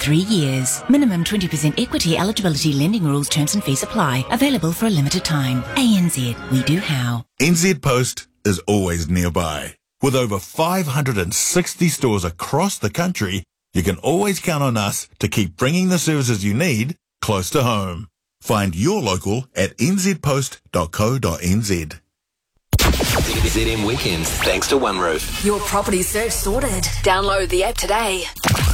3 years. Minimum 20% equity eligibility, lending rules, terms and fees apply. Available for a limited time. ANZ, we do how. NZ Post is always nearby. With over 560 stores across the country, you can always count on us to keep bringing the services you need close to home. Find your local at nzpost.co.nz. ZM Weekends, thanks to One Roof. Your property search sorted. Download the app today.